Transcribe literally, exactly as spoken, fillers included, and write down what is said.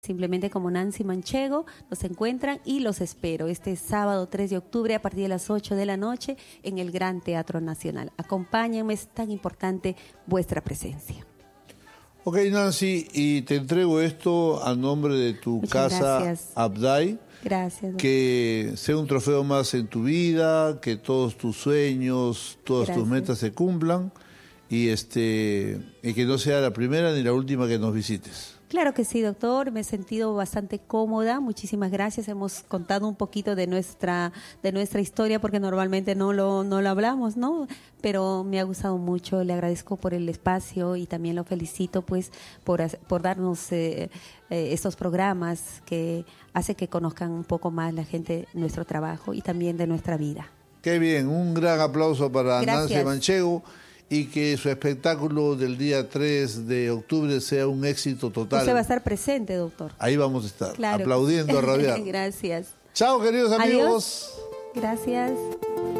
Simplemente como Nancy Manchego, nos encuentran y los espero este sábado tres de octubre a partir de las ocho de la noche en el Gran Teatro Nacional. Acompáñenme, es tan importante vuestra presencia. Ok, Nancy, y te entrego esto a nombre de tu Muchas casa gracias. Abday. Gracias. Que sea un trofeo más en tu vida, que todos tus sueños, todas Gracias. tus metas se cumplan y, este, y que no sea la primera ni la última que nos visites. Claro que sí, doctor, me he sentido bastante cómoda, muchísimas gracias, hemos contado un poquito de nuestra de nuestra historia porque normalmente no lo, no lo hablamos, ¿no? Pero me ha gustado mucho, le agradezco por el espacio y también lo felicito pues por, por darnos eh, eh, estos programas que hace que conozcan un poco más la gente nuestro trabajo y también de nuestra vida. Qué bien, un gran aplauso para Gracias. Nancy Manchego. Y que su espectáculo del día tres de octubre sea un éxito total. Usted va a estar presente, doctor. Ahí vamos a estar, Claro. aplaudiendo a rabiar. Gracias. Chao, queridos amigos. Adiós. Gracias.